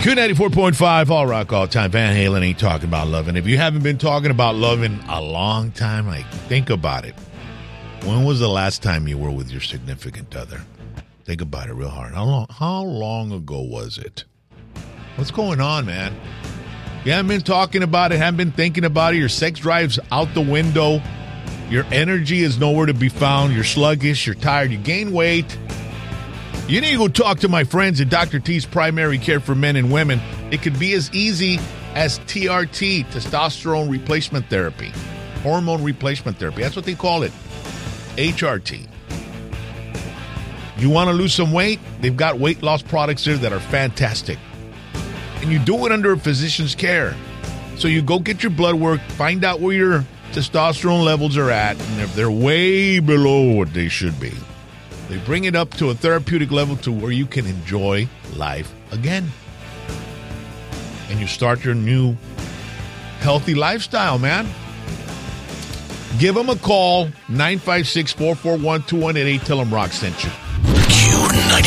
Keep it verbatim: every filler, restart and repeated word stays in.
Q ninety-four point five, All Rock, All Time. Van Halen ain't talking about loving. If you haven't been talking about loving a long time, like, think about it. When was the last time you were with your significant other? Think about it real hard. How long, how long ago was it? What's going on, man? You haven't been talking about it, haven't been thinking about it. Your sex drive's out the window. Your energy is nowhere to be found. You're sluggish. You're tired. You gain weight. You need to go talk to my friends at Doctor T's Primary Care for Men and Women. It could be as easy as T R T, testosterone replacement therapy, hormone replacement therapy. That's what they call it, H R T. You want to lose some weight? They've got weight loss products there that are fantastic. And you do it under a physician's care. So you go get your blood work, find out where your testosterone levels are at, and if they're way below what they should be, they bring it up to a therapeutic level to where you can enjoy life again. And you start your new healthy lifestyle, man. Give them a call, nine five six, four four one, two one eight eight. Tell them Rock sent you. Q ninety-four.